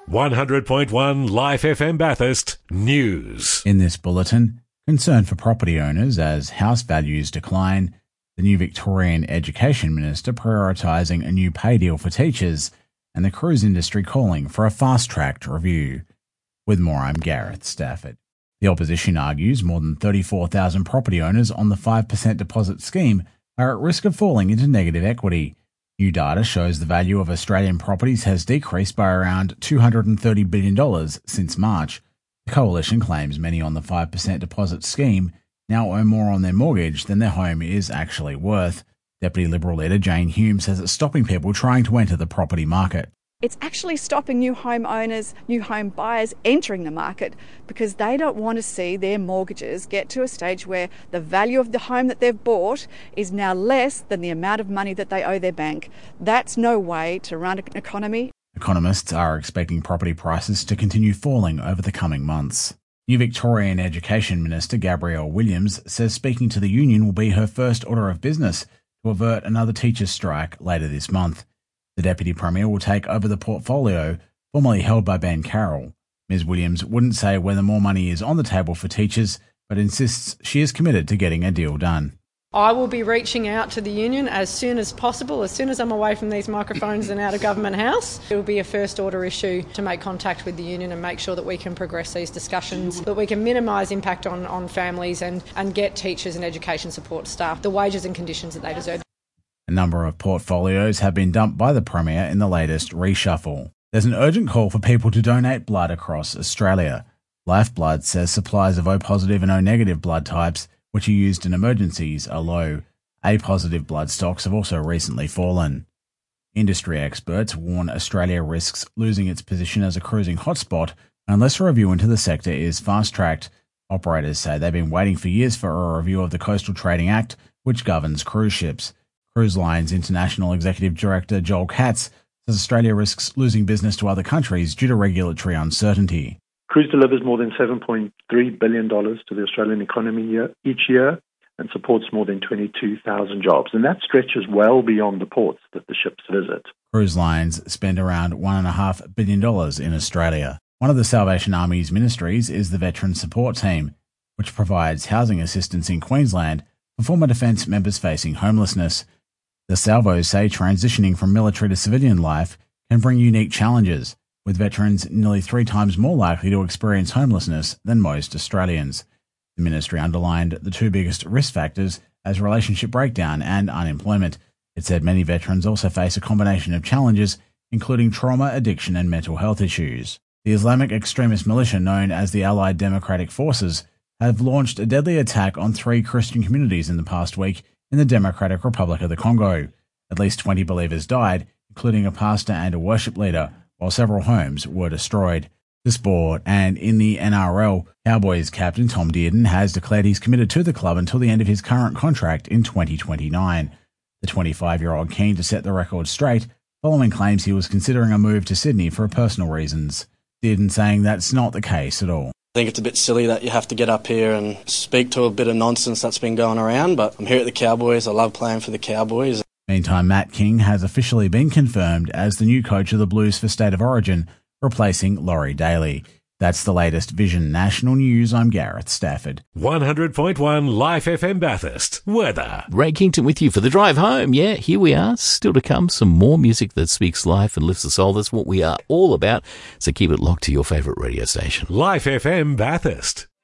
100.1 Life FM Bathurst News. In this bulletin, concern for property owners as house values decline, the new Victorian Education Minister prioritising a new pay deal for teachers, and the cruise industry calling for a fast-tracked review. With more, I'm Gareth Stafford. The opposition argues more than 34,000 property owners on the 5% deposit scheme are at risk of falling into negative equity. New data shows the value of Australian properties has decreased by around $230 billion since March. The coalition claims many on the 5% deposit scheme now owe more on their mortgage than their home is actually worth. Deputy Liberal leader Jane Hume says it's stopping people trying to enter the property market. It's actually stopping new home owners, new home buyers entering the market because they don't want to see their mortgages get to a stage where the value of the home that they've bought is now less than the amount of money that they owe their bank. That's no way to run an economy. Economists are expecting property prices to continue falling over the coming months. New Victorian Education Minister Gabrielle Williams says speaking to the union will be her first order of business to avert another teachers' strike later this month. The Deputy Premier will take over the portfolio formerly held by Ben Carroll. Ms Williams wouldn't say whether more money is on the table for teachers, but insists she is committed to getting a deal done. I will be reaching out to the union as soon as possible, as soon as I'm away from these microphones and out of Government House. It will be a first order issue to make contact with the union and make sure that we can progress these discussions, that we can minimise impact on families and get teachers and education support staff the wages and conditions that they deserve. A number of portfolios have been dumped by the Premier in the latest reshuffle. There's an urgent call for people to donate blood across Australia. Lifeblood says supplies of O-positive and O-negative blood types, which are used in emergencies, are low. A-positive blood stocks have also recently fallen. Industry experts warn Australia risks losing its position as a cruising hotspot unless a review into the sector is fast-tracked. Operators say they've been waiting for years for a review of the Coastal Trading Act, which governs cruise ships. Cruise Line's International Executive Director Joel Katz says Australia risks losing business to other countries due to regulatory uncertainty. Cruise delivers more than $7.3 billion to the Australian economy each year and supports more than 22,000 jobs. And that stretches well beyond the ports that the ships visit. Cruise lines spend around $1.5 billion in Australia. One of the Salvation Army's ministries is the Veteran Support Team, which provides housing assistance in Queensland for former defence members facing homelessness. The Salvos say transitioning from military to civilian life can bring unique challenges, with veterans nearly 3 times more likely to experience homelessness than most Australians. The ministry underlined the 2 biggest risk factors as relationship breakdown and unemployment. It said many veterans also face a combination of challenges, including trauma, addiction and mental health issues. The Islamic extremist militia known as the Allied Democratic Forces have launched a deadly attack on 3 Christian communities in the past week in the Democratic Republic of the Congo. At least 20 believers died, including a pastor and a worship leader, while several homes were destroyed. The sport, and in the NRL, Cowboys captain Tom Dearden has declared he's committed to the club until the end of his current contract in 2029. The 25-year-old keen to set the record straight, following claims he was considering a move to Sydney for personal reasons. Dearden saying that's not the case at all. I think it's a bit silly that you have to get up here and speak to a bit of nonsense that's been going around, but I'm here at the Cowboys. I love playing for the Cowboys. Meantime, Matt King has officially been confirmed as the new coach of the Blues for State of Origin, replacing Laurie Daly. That's the latest Vision National News. I'm Gareth Stafford. 100.1 Life FM Bathurst. Weather. Ray Kington with you for the drive home. Yeah, here we are. Still to come, some more music that speaks life and lifts the soul. That's what we are all about. So keep it locked to your favourite radio station. Life FM Bathurst.